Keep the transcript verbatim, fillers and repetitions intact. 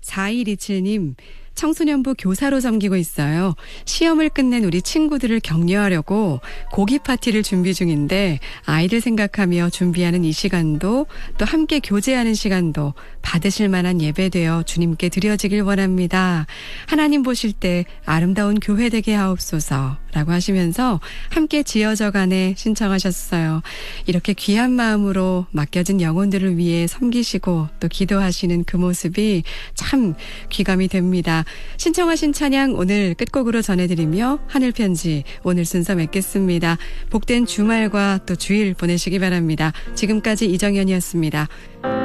사일이칠 님, 청소년부 교사로 섬기고 있어요. 시험을 끝낸 우리 친구들을 격려하려고 고기 파티를 준비 중인데 아이들 생각하며 준비하는 이 시간도 또 함께 교제하는 시간도 받으실 만한 예배되어 주님께 드려지길 원합니다. 하나님 보실 때 아름다운 교회 되게 하옵소서 라고 하시면서 함께 지어져가네 신청하셨어요. 이렇게 귀한 마음으로 맡겨진 영혼들을 위해 섬기시고 또 기도하시는 그 모습이 참 귀감이 됩니다. 신청하신 찬양 오늘 끝곡으로 전해드리며 하늘편지 오늘 순서 맺겠습니다. 복된 주말과 또 주일 보내시기 바랍니다. 지금까지 이정현이었습니다.